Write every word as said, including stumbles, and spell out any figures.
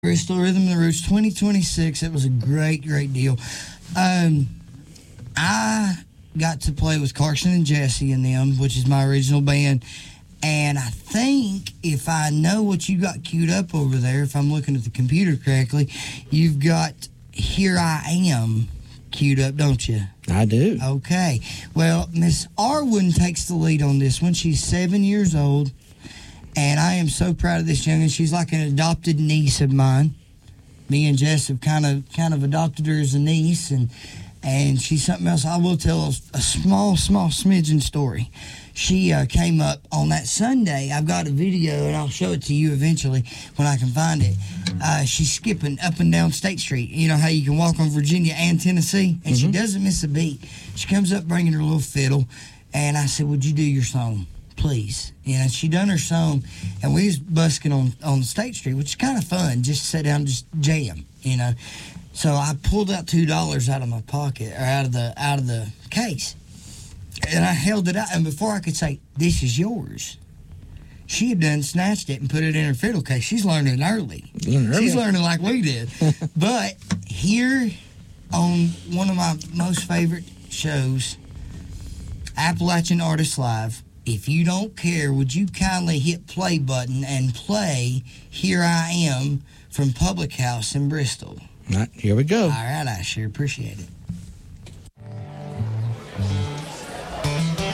Bristol Rhythm of the Roots twenty twenty-six. It was a great, great deal. Um, I got to play with Carson and Jesse and them, which is my original band. And I think if I know what you got queued up over there, if I'm looking at the computer correctly, you've got Here I Am queued up, don't you? I do. Okay. Well, Miss Arwen takes the lead on this one. She's seven years old. And I am so proud of this youngin'. She's like an adopted niece of mine. Me and Jess have kind of kind of adopted her as a niece, and and she's something else. I will tell a, a small, small smidgen story. She uh, came up on that Sunday. I've got a video, and I'll show it to you eventually when I can find it. Uh, she's skipping up and down State Street. You know how you can walk on Virginia and Tennessee? And mm-hmm. she doesn't miss a beat. She comes up bringing her little fiddle, and I said, would you do your song? Please. You know, she done her song, and we was busking on, on State Street, which is kind of fun, just sit down and just jam, you know. So I pulled out two dollars out of my pocket, or out of the out of the case, and I held it out, and before I could say, this is yours, she had done snatched it and put it in her fiddle case. She's learning early. Learning She's early. learning like we did. But here on one of my most favorite shows, Appalachian Artists Live, if you don't care, would you kindly hit play button and play Here I Am from Public House in Bristol? All right, here we go. All right, I sure appreciate it.